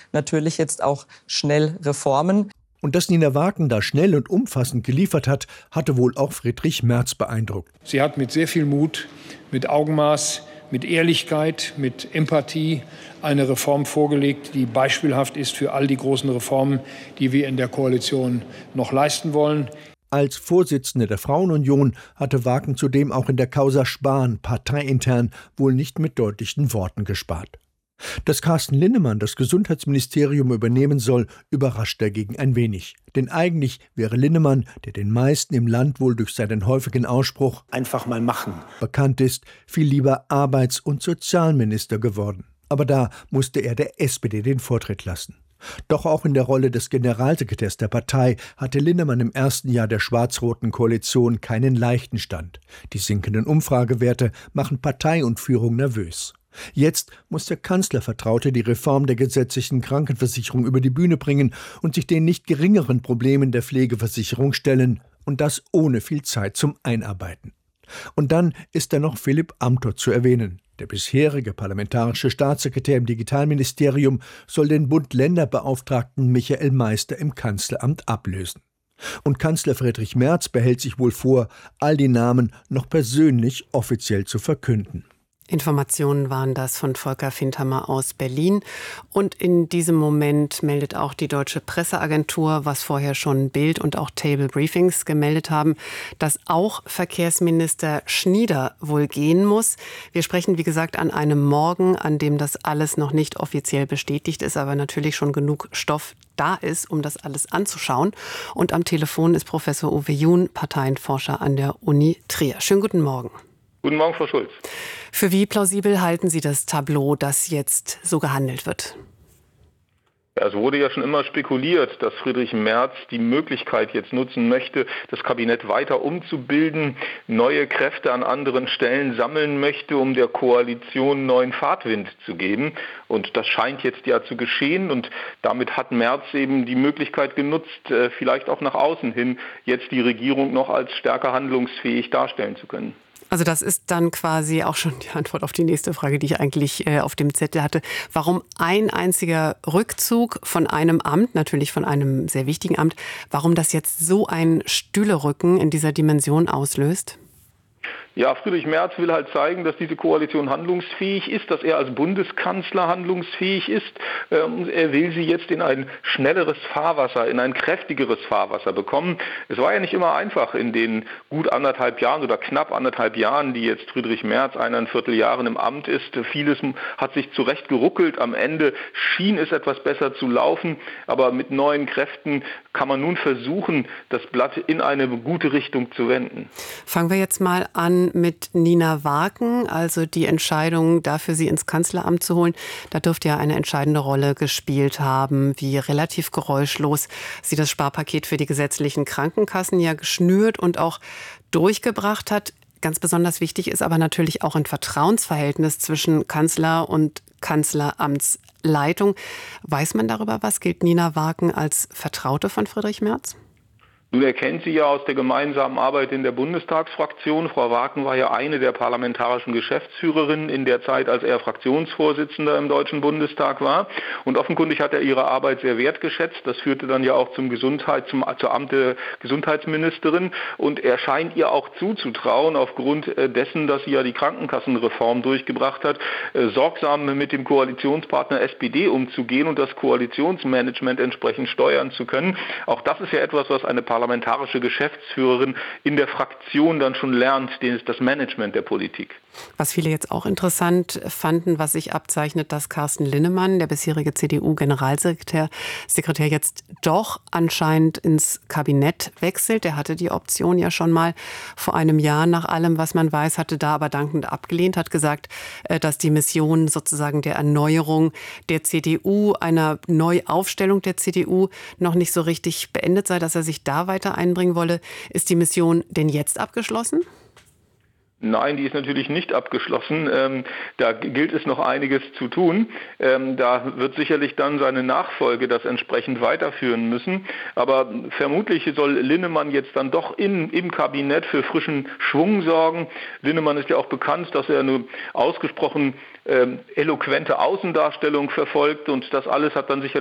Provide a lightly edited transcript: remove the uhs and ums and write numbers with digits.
natürlich jetzt auch schnell Reformen. Und dass Nina Waaken da schnell und umfassend geliefert hat, hatte wohl auch Friedrich Merz beeindruckt. Sie hat mit sehr viel Mut, mit Augenmaß, mit Ehrlichkeit, mit Empathie eine Reform vorgelegt, die beispielhaft ist für all die großen Reformen, die wir in der Koalition noch leisten wollen. Als Vorsitzende der Frauenunion hatte Waaken zudem auch in der Causa Spahn parteiintern wohl nicht mit deutlichen Worten gespart. Dass Carsten Linnemann das Gesundheitsministerium übernehmen soll, überrascht dagegen ein wenig. Denn eigentlich wäre Linnemann, der den meisten im Land wohl durch seinen häufigen Ausspruch »einfach mal machen« bekannt ist, viel lieber Arbeits- und Sozialminister geworden. Aber da musste er der SPD den Vortritt lassen. Doch auch in der Rolle des Generalsekretärs der Partei hatte Linnemann im ersten Jahr der schwarz-roten Koalition keinen leichten Stand. Die sinkenden Umfragewerte machen Partei und Führung nervös. Jetzt muss der Kanzlervertraute die Reform der gesetzlichen Krankenversicherung über die Bühne bringen und sich den nicht geringeren Problemen der Pflegeversicherung stellen, und das ohne viel Zeit zum Einarbeiten. Und dann ist da noch Philipp Amthor zu erwähnen. Der bisherige parlamentarische Staatssekretär im Digitalministerium soll den Bund-Länder-Beauftragten Michael Meister im Kanzleramt ablösen. Und Kanzler Friedrich Merz behält sich wohl vor, all die Namen noch persönlich offiziell zu verkünden. Informationen waren das von Volker Findhammer aus Berlin. Und in diesem Moment meldet auch die Deutsche Presseagentur, was vorher schon Bild und auch Table Briefings gemeldet haben, dass auch Verkehrsminister Schnieder wohl gehen muss. Wir sprechen, wie gesagt, an einem Morgen, an dem das alles noch nicht offiziell bestätigt ist, aber natürlich schon genug Stoff da ist, um das alles anzuschauen. Und am Telefon ist Professor Uwe Jun, Parteienforscher an der Uni Trier. Schönen guten Morgen. Guten Morgen, Frau Schulz. Für wie plausibel halten Sie das Tableau, das jetzt so gehandelt wird? Ja, es wurde ja schon immer spekuliert, dass Friedrich Merz die Möglichkeit jetzt nutzen möchte, das Kabinett weiter umzubilden, neue Kräfte an anderen Stellen sammeln möchte, um der Koalition neuen Fahrtwind zu geben. Und das scheint jetzt ja zu geschehen. Und damit hat Merz eben die Möglichkeit genutzt, vielleicht auch nach außen hin jetzt die Regierung noch als stärker handlungsfähig darstellen zu können. Also das ist dann quasi auch schon die Antwort auf die nächste Frage, die ich eigentlich auf dem Zettel hatte. Warum ein einziger Rückzug von einem Amt, natürlich von einem sehr wichtigen Amt, warum das jetzt so ein Stühlerücken in dieser Dimension auslöst? Ja, Friedrich Merz will halt zeigen, dass diese Koalition handlungsfähig ist, dass er als Bundeskanzler handlungsfähig ist. Er will sie jetzt in ein schnelleres Fahrwasser, in ein kräftigeres Fahrwasser bekommen. Es war ja nicht immer einfach in den gut 1,5 Jahren oder knapp 1,5 Jahren, die jetzt Friedrich Merz 1,25 Jahren im Amt ist. Vieles hat sich zurecht geruckelt. Am Ende schien es etwas besser zu laufen. Aber mit neuen Kräften kann man nun versuchen, das Blatt in eine gute Richtung zu wenden. Fangen wir jetzt mal an mit Nina Waaken, also die Entscheidung dafür, sie ins Kanzleramt zu holen. Da dürfte ja eine entscheidende Rolle gespielt haben, wie relativ geräuschlos sie das Sparpaket für die gesetzlichen Krankenkassen ja geschnürt und auch durchgebracht hat. Ganz besonders wichtig ist aber natürlich auch ein Vertrauensverhältnis zwischen Kanzler und Kanzleramtsleitung. Weiß man darüber was? Gilt Nina Waaken als Vertraute von Friedrich Merz? Nun, er kennt sie ja aus der gemeinsamen Arbeit in der Bundestagsfraktion. Frau Waaken war ja eine der parlamentarischen Geschäftsführerinnen in der Zeit, als er Fraktionsvorsitzender im Deutschen Bundestag war. Und offenkundig hat er ihre Arbeit sehr wertgeschätzt. Das führte dann ja auch zur Amt der Gesundheitsministerin. Und er scheint ihr auch zuzutrauen, aufgrund dessen, dass sie ja die Krankenkassenreform durchgebracht hat, sorgsam mit dem Koalitionspartner SPD umzugehen und das Koalitionsmanagement entsprechend steuern zu können. Auch das ist ja etwas, was eine parlamentarische Geschäftsführerin in der Fraktion dann schon lernt, das Management der Politik. Was viele jetzt auch interessant fanden, was sich abzeichnet, dass Carsten Linnemann, der bisherige CDU-Generalsekretär, jetzt doch anscheinend ins Kabinett wechselt. Der hatte die Option ja schon mal vor einem Jahr, nach allem, was man weiß, hatte da aber dankend abgelehnt, hat gesagt, dass die Mission sozusagen der Erneuerung der CDU, einer Neuaufstellung der CDU noch nicht so richtig beendet sei, dass er sich da weiter einbringen wolle. Ist die Mission denn jetzt abgeschlossen? Nein, die ist natürlich nicht abgeschlossen. Da gilt es noch einiges zu tun. Da wird sicherlich dann seine Nachfolge das entsprechend weiterführen müssen. Aber vermutlich soll Linnemann jetzt dann doch im Kabinett für frischen Schwung sorgen. Linnemann ist ja auch bekannt, dass er eine ausgesprochen eloquente Außendarstellung verfolgt. Und das alles hat dann sicher